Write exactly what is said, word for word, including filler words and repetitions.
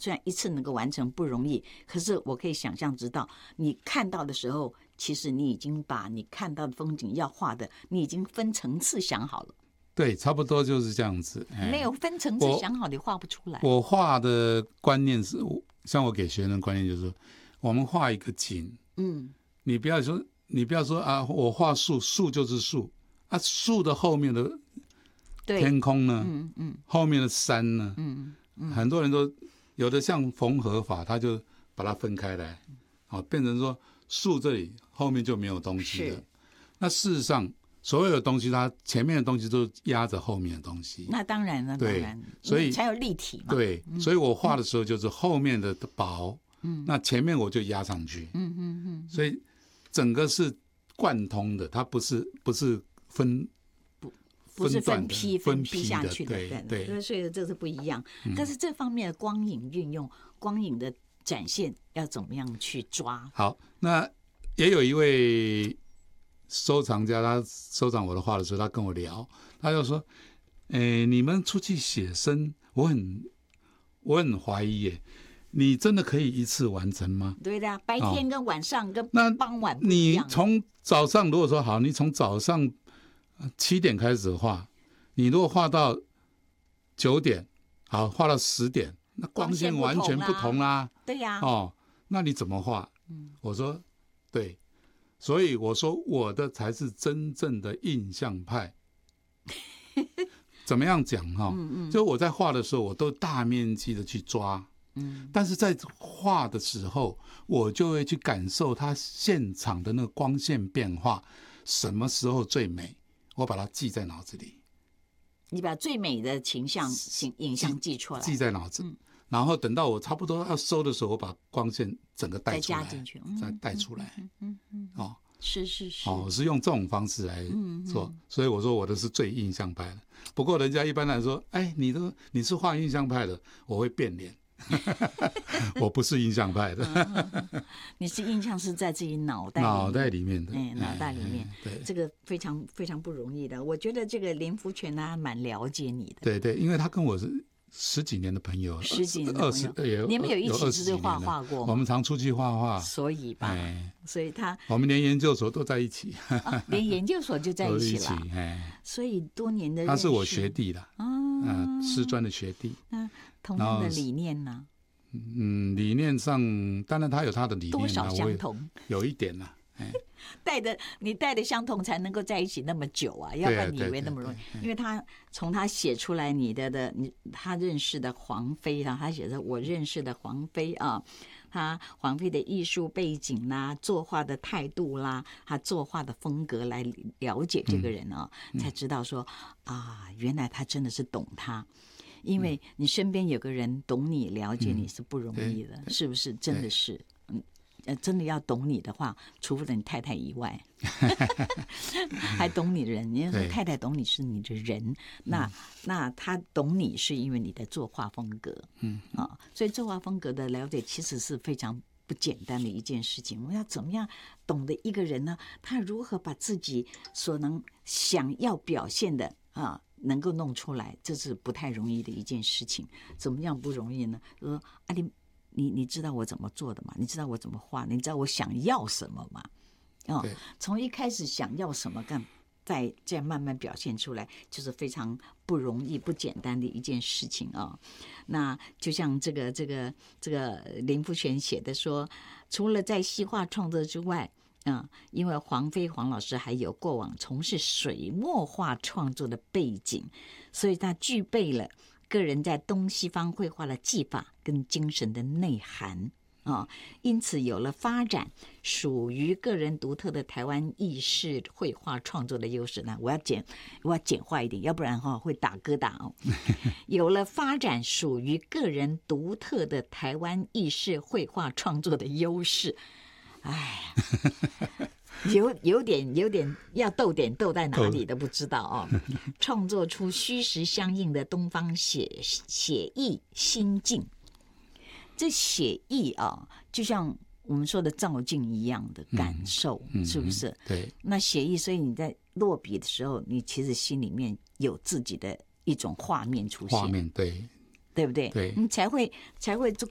虽然一次能够完成不容易，可是我可以想象知道，你看到的时候，其实你已经把你看到的风景要画的，你已经分层次想好了。 对，差不多就是这样子。 没有分层次想好，你画不出来。 我画的观念是，像我给学生的观念就是说，我们画一个景，嗯，你不要说，你不要说啊，我画树，树就是树啊，树的后面的天空呢，嗯嗯，后面的山呢，嗯嗯，很多人都有的像缝合法，他就把它分开来，好，变成说树这里后面就没有东西了。那事实上，所有的东西，它前面的东西都压着后面的东西。 那当然了， 对， 当然， 所以才有立体嘛。 对，嗯、所以我画的时候就是后面的薄，嗯，那前面我就压上去，嗯嗯嗯，所以整个是贯通的，它不是不是分不不是分批分批下去的， 对对对， 所以这是不一样。嗯、但是这方面的光影运用、光影的展现要怎么样去抓？ 好，那也有一位收藏家，他收藏我的画的时候，他跟我聊，他就说：“哎，你们出去写生，我很我很怀疑耶，你真的可以一次完成吗？” 对的，白天跟晚上跟傍晚不一样。你从早上如果说好，你从早上七点开始画，你如果画到九点，好，画到十点，那光线完全不同啦。 对呀， 哦，那你怎么画？嗯，我说对。所以我说我的才是真正的印象派。怎么样讲哈？嗯嗯，就我在画的时候，我都大面积的去抓，嗯，但是在画的时候，我就会去感受它现场的那个光线变化，什么时候最美，我把它记在脑子里。 你把最美的形象、影像记出来， 记在脑子。嗯，然后等到我差不多要收的时候，我把光线整个带出来， 再加进去， 嗯、再带出来。嗯嗯嗯，哦， 是是是， 哦，我是用这种方式来做，嗯嗯，所以我说我的是最印象派的。不过人家一般来说，哎，你都你是画印象派的，我会变脸。我不是印象派的。 嗯嗯，你是印象是在自己脑袋里面脑袋里面的， 哎，脑袋里面，对，这个非常非常不容易的。我觉得这个林福全呢，蛮了解你的。 对对，因为他跟我是十几年的朋友， 十几年的朋友，二十， 你们有一起出去画画过吗？ 我们常出去画画， 所以吧，哎，所以他我们连研究所都在一起， 啊、连研究所就在一起了， 哎， 所以多年的他是我学弟啦，啊，呃，师专的学弟， 那同样的理念呢？ 嗯，理念上当然他有他的理念， 多少相同， 有一点啦。 带的你带的相同才能够在一起那么久啊，要不然你以为那么容易？因为他从他写出来你的的你他认识的黄飞啊，他写的我认识的黄飞啊，他黄飞的艺术背景啦、作画的态度啦、他作画的风格来了解这个人啊，嗯、才知道说啊，原来他真的是懂他。因为你身边有个人懂你、了解你是不容易的，嗯、是不是？真的是，嗯，呃，真的要懂你的话，除了你太太以外，还懂你的人。人家说太太懂你是你的人，那、嗯、那他懂你是因为你的作画风格，嗯啊，所以作画风格的了解其实是非常不简单的一件事情。我们要怎么样懂得一个人呢？他如何把自己所能想要表现的啊？能够弄出来，这是不太容易的一件事情。怎么样不容易呢？说啊，你你你知道我怎么做的吗？你知道我怎么画？你知道我想要什么吗？哦，从一开始想要什么，干再再慢慢表现出来，就是非常不容易、不简单的一件事情啊、哦。那就像这个这个这个林福全写的说，除了在西画创作之外。嗯，因为黄飞黄老师还有过往从事水墨画创作的背景，所以他具备了个人在东西方绘画的技法跟精神的内涵啊、哦，因此有了发展属于个人独特的台湾意式绘画创作的优势呢。我要简我要简化一点，要不然哈、哦、会打疙瘩哦。有了发展属于个人独特的台湾意式绘画创作的优势。哎，有有点有点要逗点逗在哪里都不知道哦。创作出虚实相应的东方写写意心境，这写意啊，就像我们说的照镜一样的感受，嗯、是不是、嗯？ 对。 那写意，所以你在落笔的时候，你其实心里面有自己的一种画面出现。 画面，对。 对不对？ 对， 你才会才会